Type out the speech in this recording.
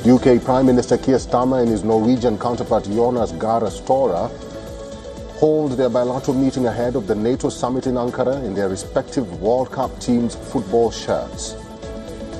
UK Prime Minister Keir Starmer and his Norwegian counterpart Jonas Gahr Støre hold their bilateral meeting ahead of the NATO summit in Ankara in their respective World Cup teams' football shirts.